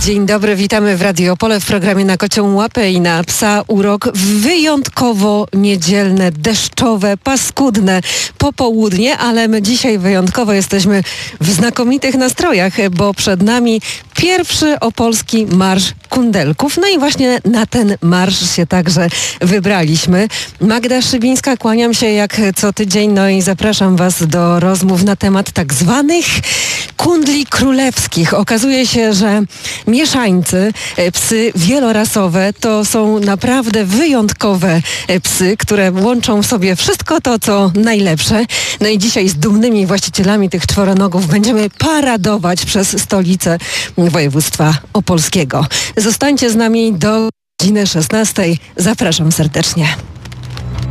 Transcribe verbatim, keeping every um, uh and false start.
Dzień dobry, witamy w Radio Opole w programie Na Kocią Łapę i na Psa Urok. Wyjątkowo niedzielne, deszczowe, paskudne popołudnie, ale my dzisiaj wyjątkowo jesteśmy w znakomitych nastrojach, bo przed nami pierwszy opolski Marsz Kundelków. No i właśnie na ten marsz się także wybraliśmy. Magda Szybińska, kłaniam się jak co tydzień, no i zapraszam Was do rozmów na temat tak zwanych kundli królewskich. Okazuje się, że mieszańcy, psy wielorasowe to są naprawdę wyjątkowe psy, które łączą w sobie wszystko to, co najlepsze. No i dzisiaj z dumnymi właścicielami tych czworonogów będziemy paradować przez stolicę województwa opolskiego. Zostańcie z nami do godziny szesnastej. Zapraszam serdecznie.